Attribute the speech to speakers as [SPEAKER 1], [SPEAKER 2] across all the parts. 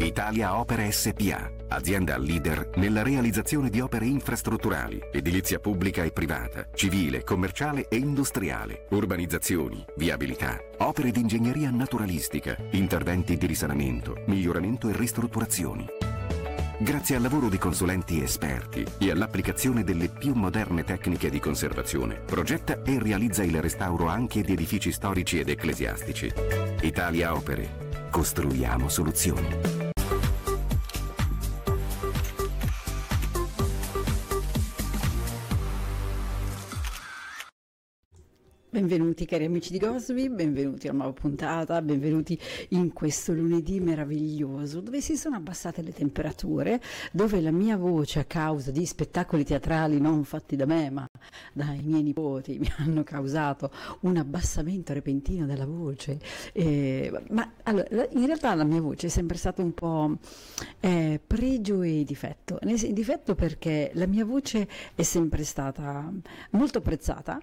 [SPEAKER 1] Italia Opere SpA, azienda leader nella realizzazione di opere infrastrutturali, edilizia pubblica e privata, civile, commerciale e industriale, urbanizzazioni, viabilità, opere di ingegneria naturalistica, interventi di risanamento, miglioramento e ristrutturazioni. Grazie al lavoro di consulenti esperti e all'applicazione delle più moderne tecniche di conservazione, progetta e realizza il restauro anche di edifici storici ed ecclesiastici. Italia Opere. Costruiamo soluzioni.
[SPEAKER 2] Benvenuti cari amici di Gosby, benvenuti a una nuova puntata, benvenuti in questo lunedì meraviglioso dove si sono abbassate le temperature, dove la mia voce a causa di spettacoli teatrali non fatti da me ma dai miei nipoti mi hanno causato un abbassamento repentino della voce, ma allora, in realtà la mia voce è sempre stata un po' pregio e difetto, difetto perché la mia voce è sempre stata molto apprezzata,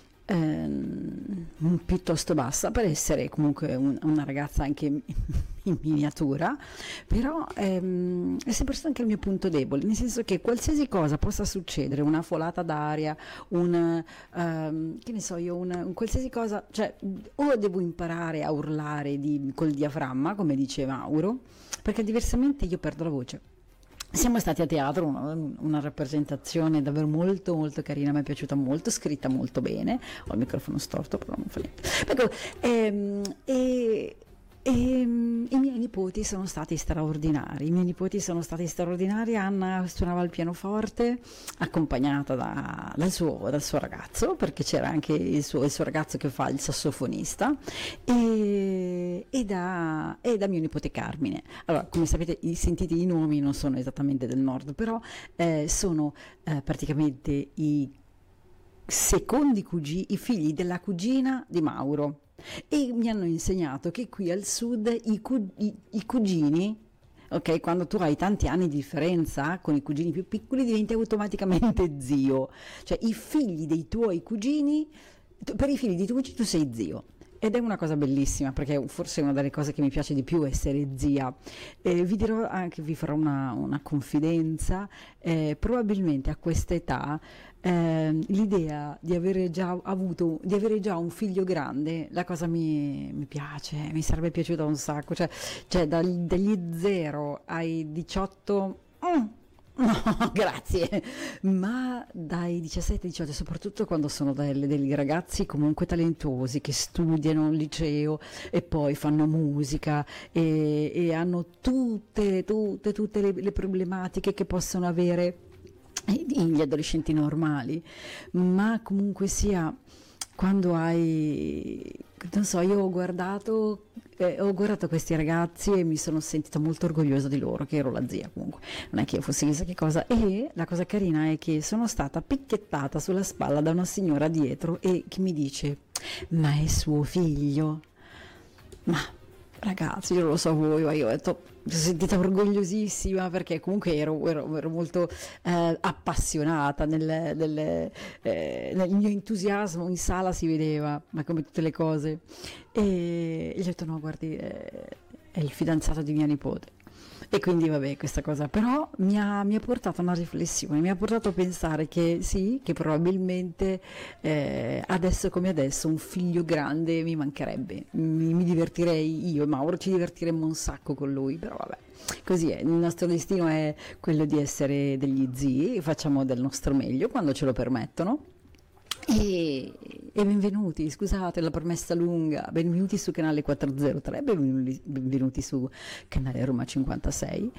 [SPEAKER 2] piuttosto bassa per essere comunque una ragazza anche in miniatura, però è sempre stato anche il mio punto debole, nel senso che qualsiasi cosa possa succedere, una folata d'aria, che ne so io, un qualsiasi cosa, cioè o devo imparare a urlare col diaframma come dice Mauro, perché diversamente io perdo la voce. Siamo stati a teatro, una rappresentazione davvero molto molto carina, mi è piaciuta molto, scritta molto bene, ho il microfono storto però non fa niente. I miei nipoti sono stati straordinari, Anna suonava il pianoforte accompagnata dal suo ragazzo, perché c'era anche il suo ragazzo che fa il sassofonista, e da mio nipote Carmine. Allora, come sapete, sentite i nomi, non sono esattamente del nord, però sono praticamente i secondi i figli della cugina di Mauro. E mi hanno insegnato che qui al sud i cugini, ok, quando tu hai tanti anni di differenza con i cugini più piccoli diventi automaticamente zio, cioè i figli dei tuoi cugini, per i figli dei tuoi cugini tu sei zio. Ed è una cosa bellissima, perché forse è una delle cose che mi piace di più essere zia. Vi dirò anche, vi farò una confidenza, probabilmente a questa età l'idea di avere già un figlio grande, la cosa mi piace, mi sarebbe piaciuta un sacco, cioè dagli 0 ai 18... No, grazie, ma dai 17-18, soprattutto quando sono dei ragazzi comunque talentuosi che studiano al liceo e poi fanno musica e hanno tutte le problematiche che possono avere gli adolescenti normali, ma comunque sia, quando non so, io ho guardato questi ragazzi e mi sono sentita molto orgogliosa di loro, che ero la zia comunque, non è che io fossi chissà che cosa, e la cosa carina è che sono stata picchiettata sulla spalla da una signora dietro e che mi dice: ma è suo figlio? Ma ragazzi, io non lo so voi, ma io ho detto, mi sono sentita orgogliosissima perché comunque ero molto appassionata nel mio entusiasmo, in sala si vedeva, ma come tutte le cose, e gli ho detto: no, guardi, è il fidanzato di mia nipote. E quindi vabbè, questa cosa però mi ha portato a una riflessione, mi ha portato a pensare che sì, che probabilmente adesso come adesso un figlio grande mi mancherebbe, mi divertirei, io e Mauro ci divertiremmo un sacco con lui, però vabbè, così è, il nostro destino è quello di essere degli zii, facciamo del nostro meglio quando ce lo permettono. E benvenuti, scusate la promessa lunga, benvenuti su canale 403, benvenuti su canale Roma 56,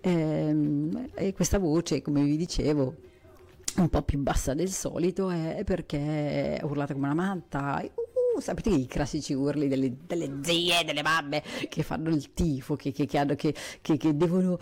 [SPEAKER 2] e questa voce, come vi dicevo, un po' più bassa del solito è perché ho urlato come una matta. Sapete i classici urli delle zie, delle mamme che fanno il tifo, che devono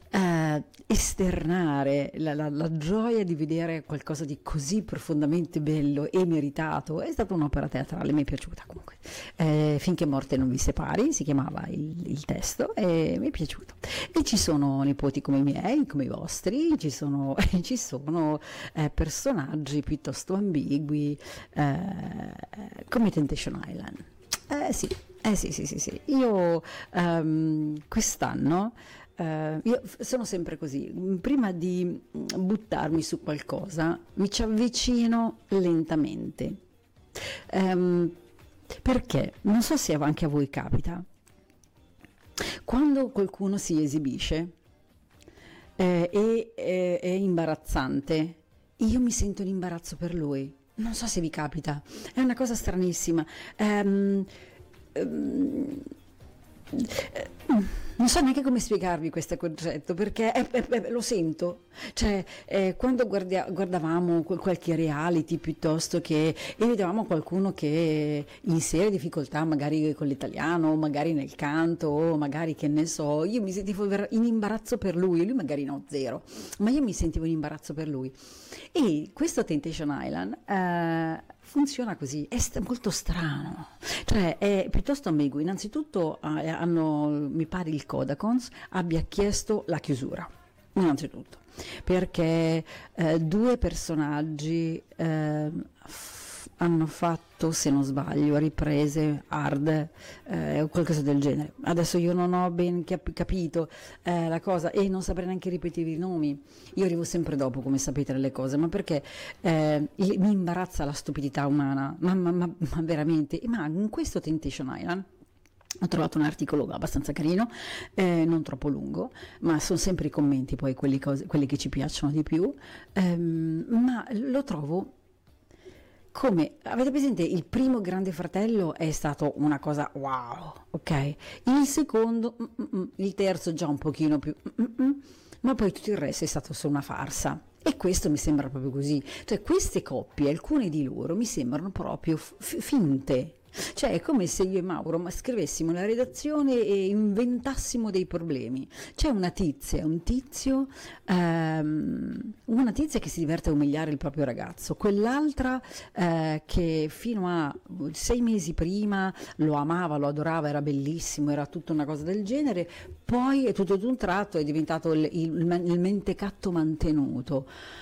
[SPEAKER 2] esternare la gioia di vedere qualcosa di così profondamente bello e meritato. È stata un'opera teatrale, mi è piaciuta comunque, Finché morte non vi separi si chiamava il testo, e mi è piaciuto. E ci sono nipoti come i miei, come i vostri, ci sono personaggi piuttosto ambigui, come Temptation Island. Sì. Io quest'anno io sono sempre così, prima di buttarmi su qualcosa mi ci avvicino lentamente. Perché non so se anche a voi capita, quando qualcuno si esibisce è imbarazzante, io mi sento in imbarazzo per lui. Non so se vi capita, è una cosa stranissima. Non so neanche come spiegarvi questo concetto, perché lo sento, cioè quando guardavamo qualche reality piuttosto che e vedevamo qualcuno che in serie difficoltà, magari con l'italiano, magari nel canto, o magari che ne so, io mi sentivo in imbarazzo per lui magari no, zero, ma io mi sentivo in imbarazzo per lui. E questo Temptation Island funziona così, è molto strano, cioè è piuttosto ambiguo. Innanzitutto mi pare il Codacons abbia chiesto la chiusura, innanzitutto, perché due personaggi hanno fatto, se non sbaglio, riprese hard o qualcosa del genere. Adesso io non ho ben capito la cosa e non saprei neanche ripetere i nomi. Io arrivo sempre dopo, come sapete, le cose, ma perché mi imbarazza la stupidità umana, ma veramente. Ma in questo Temptation Island ho trovato un articolo abbastanza carino, non troppo lungo, ma sono sempre i commenti poi quelli che ci piacciono di più, ma lo trovo come, avete presente, il primo Grande Fratello è stato una cosa wow, ok? Il secondo, il terzo già un pochino più, ma poi tutto il resto è stato solo una farsa. E questo mi sembra proprio così, cioè queste coppie, alcune di loro mi sembrano proprio finte. Cioè è come se io e Mauro scrivessimo la redazione e inventassimo dei problemi. C'è una tizia, un tizio, una tizia che si diverte a umiliare il proprio ragazzo, quell'altra che fino a 6 mesi prima lo amava, lo adorava, era bellissimo, era tutta una cosa del genere, poi è tutto d'un tratto è diventato il mentecatto mantenuto.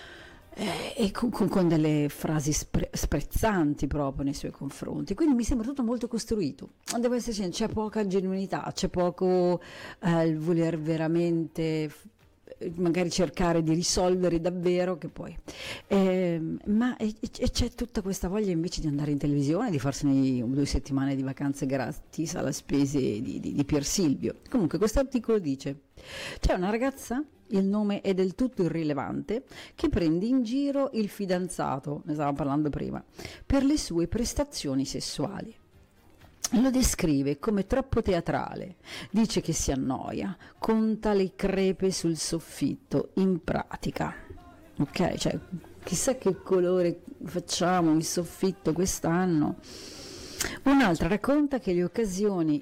[SPEAKER 2] E con delle frasi sprezzanti proprio nei suoi confronti, quindi mi sembra tutto molto costruito. Devo essere sincera, c'è poca genuinità, c'è poco il voler veramente magari cercare di risolvere davvero, che poi ma c'è tutta questa voglia invece di andare in televisione, di farsene 2 settimane di vacanze gratis alla spese di Pier Silvio. Comunque questo articolo dice: c'è una ragazza, il nome è del tutto irrilevante, che prende in giro il fidanzato, ne stavamo parlando prima, per le sue prestazioni sessuali. Lo descrive come troppo teatrale, dice che si annoia, conta le crepe sul soffitto, in pratica. Ok, cioè chissà che colore facciamo il soffitto quest'anno. Un'altra racconta che le occasioni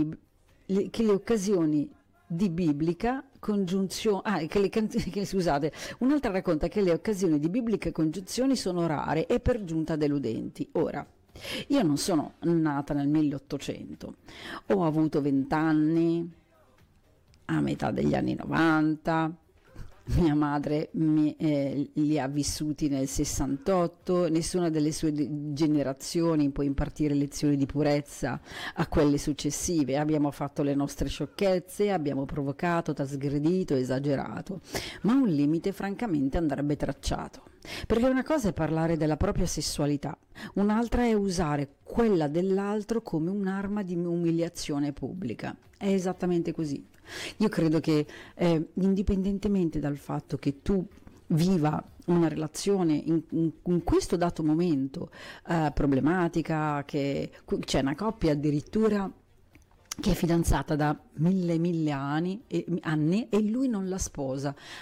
[SPEAKER 2] di biblica congiunzione, scusate, un'altra racconta che le occasioni di biblica congiunzioni sono rare e per giunta deludenti. Ora, io non sono nata nel 1800, ho avuto 20 anni a metà degli anni 90, mia madre li ha vissuti nel 68, nessuna delle sue generazioni può impartire lezioni di purezza a quelle successive. Abbiamo fatto le nostre sciocchezze, abbiamo provocato, trasgredito, esagerato, ma un limite francamente andrebbe tracciato. Perché una cosa è parlare della propria sessualità, un'altra è usare quella dell'altro come un'arma di umiliazione pubblica. È esattamente così. Io credo che indipendentemente dal fatto che tu viva una relazione in questo dato momento problematica, che c'è una coppia addirittura che è fidanzata da mille anni e lui non la sposa,